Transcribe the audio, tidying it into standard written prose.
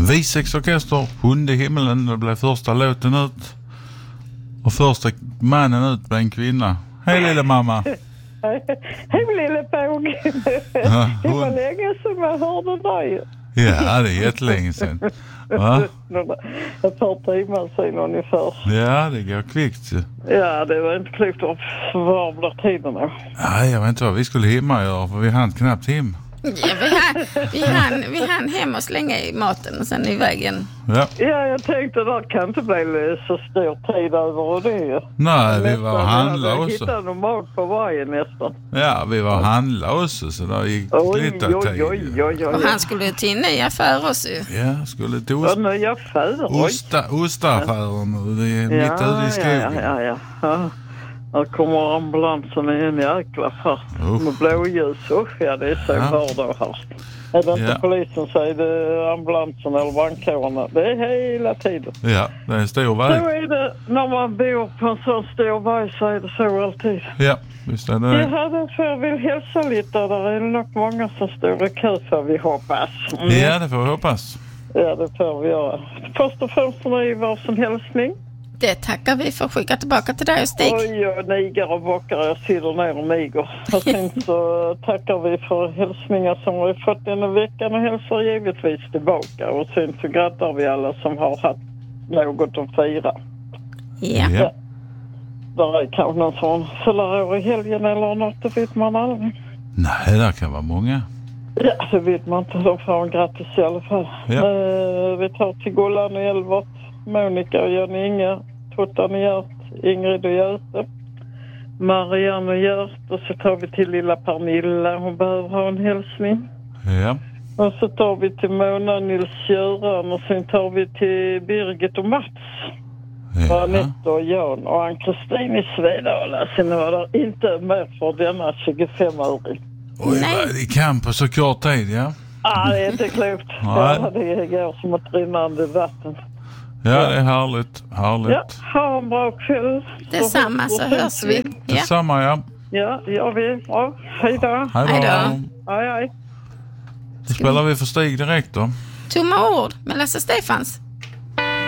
V6-orkester, Sjunde himmelen, det blev första låten ut. Och första mannen ut blev en kvinna. Hej lilla mamma. Hej lille Påg. Ja, Det var länge sedan jag hörde dig. Ja, det är jättelänge sedan. Va? Ett par timmar sedan ungefär. Ja, det går kvickt. Ja, det var inte klokt att svarbla tiden då. Nej, jag vet inte vad vi skulle hemma göra, för vi hann knappt hem. Ja, vi hann hem och slänga i maten och sen i vägen. Ja, Ja, jag tänkte det kan inte bli så stor tid över det. nej, vi var och handla Jag också. hittade någon mat på varje nästan. Ja, vi var och handla också, så det gick lite tid. Och han skulle till en ny affär också. Ja, skulle till Vad nya affärer? ostaffären. Det är mitt ute i skogen. Ja. Här kommer ambulansen i en jäkla fart med blåljus. Ja, det är så vardag här. Är det inte polisen så är det ambulansen eller brandkårerna. Det är hela tiden. Ja, det är en stor väg. Så är det när man bor på en sån stor väg, så är det så alltid. Ja, visst är det. Jag hade för vill hälsa lite. Där är nog många som står i kö för vi hoppas. Ja, det får vi hoppas. Ja, det får vi göra. Först och främst är det varsin hälsning. Det tackar vi för att skicka tillbaka till dig och Stig. Oj, niger och bockar. Jag sitter ner och niger. Och sen så tackar vi för hälsningar som vi har fått denna veckan och hälsar givetvis tillbaka. Och sen så grattar vi alla som har haft något att fira. Ja. Där är kanske någon som fyller år i helgen eller något, det vet man aldrig. Nej, det kan vara många. Ja, det vet man inte. De får en grattis i alla fall. Ja. Vi tar till Gullan och Elvert, Monica och Jenny Inge, Tottan och Gert, Ingrid och Göte, Marianne och Gert, och så tar vi till lilla Pernilla, hon behöver ha en hälsning. Ja. Och så tar vi till Mona, Nils-Göran, och sen tar vi till Birgit och Mats. Och Anette och Jan och Ann-Kristin i Svedala. Sen var det inte mer för denna 25-åring. Oj, det kan på så kort tid, ja. Det är inte klokt. Ja, det går som ett rinnande vatten. Ja, det är härligt. Ja, ha en bra kväll. Detsamma, så hörs vi. Detsamma, ja. Ja, det gör vi. Ja, hej då. Hej då. Hej. Då spelar vi för Stig direkt då. Tomma ord med Lasse Stefans.